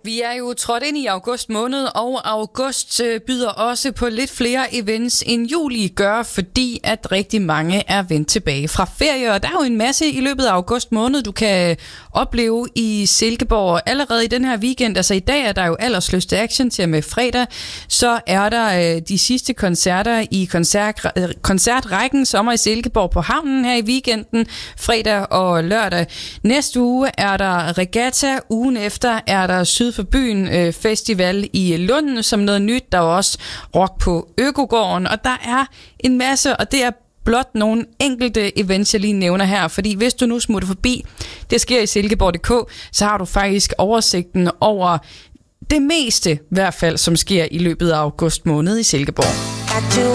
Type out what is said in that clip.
Vi er jo trådt ind i august måned, og august byder også på lidt flere events end juli gør, fordi at rigtig mange er vendt tilbage fra ferie. Og der er jo en masse i løbet af august måned, du kan opleve i Silkeborg allerede i den her weekend. Altså i dag er der jo Alderslyst Action til med fredag. Så er der de sidste koncerter i koncertrækken Sommer i Silkeborg på havnen her i weekenden, fredag og lørdag. Næste uge er der Regatta, ugen efter er der Syd for Byen Festival i Lund som noget nyt. Der er også rock på Økogården, og der er en masse, og det er blot nogle enkelte events, jeg lige nævner her, fordi hvis du nu smutter forbi, det sker i Silkeborg.dk, så har du faktisk oversigten over det meste, i hvert fald, som sker i løbet af august måned i Silkeborg.